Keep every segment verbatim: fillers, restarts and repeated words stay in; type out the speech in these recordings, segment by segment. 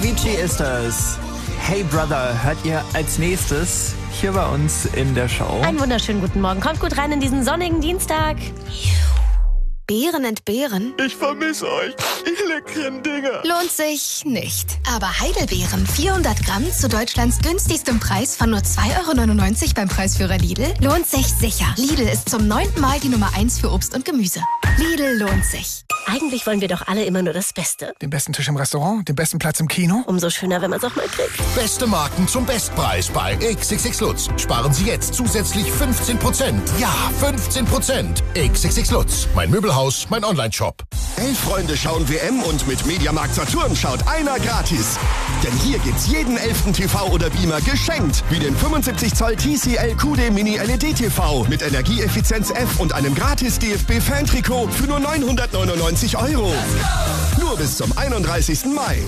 Avicii ist es. Hey Brother, hört ihr als nächstes hier bei uns in der Show. Einen wunderschönen guten Morgen. Kommt gut rein in diesen sonnigen Dienstag. Beeren entbehren? Ich vermisse euch, ihr leckeren Dinger. Lohnt sich nicht. Aber Heidelbeeren, vierhundert Gramm zu Deutschlands günstigstem Preis von nur zwei Euro neunundneunzig beim Preisführer Lidl, lohnt sich sicher. Lidl ist zum neunten Mal die Nummer eins für Obst und Gemüse. Lidl lohnt sich. Eigentlich wollen wir doch alle immer nur das Beste. Den besten Tisch im Restaurant, den besten Platz im Kino. Umso schöner, wenn man es auch mal kriegt. Beste Marken zum Bestpreis bei X X X Lutz. Sparen Sie jetzt zusätzlich fünfzehn Prozent. Ja, fünfzehn Prozent. X X X Lutz. Mein Möbelhaus, mein Online-Shop. Elf Freunde schauen W M und mit Mediamarkt Saturn schaut einer gratis. Denn hier gibt's jeden elften T V oder Beamer geschenkt. Wie den fünfundsiebzig Zoll T C L Q D Mini L E D T V mit Energieeffizienz F und einem gratis D F B Fan-Trikot für nur neunhundertneunundneunzig Euro. Nur bis zum einunddreißigsten Mai.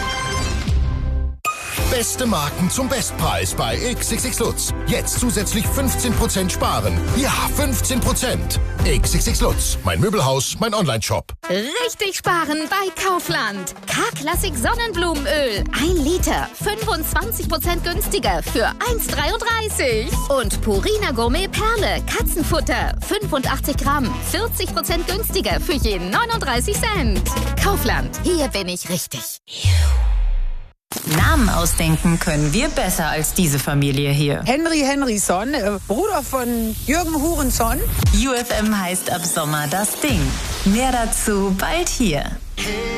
Beste Marken zum Bestpreis bei X X X Lutz. Jetzt zusätzlich fünfzehn Prozent sparen. Ja, fünfzehn Prozent. X X X Lutz. Mein Möbelhaus, mein Online-Shop. Richtig sparen bei Kaufland. K-Klassik Sonnenblumenöl. ein Liter. fünfundzwanzig Prozent günstiger für eins Komma dreiunddreißig. Und Purina Gourmet Perle. Katzenfutter. fünfundachtzig Gramm. vierzig Prozent günstiger für jeden neununddreißig Cent. Kaufland. Hier bin ich richtig. Namen ausdenken können wir besser als diese Familie hier. Henry Henryson, äh, Bruder von Jürgen Hurenson. U F M heißt ab Sommer das Ding. Mehr dazu bald hier.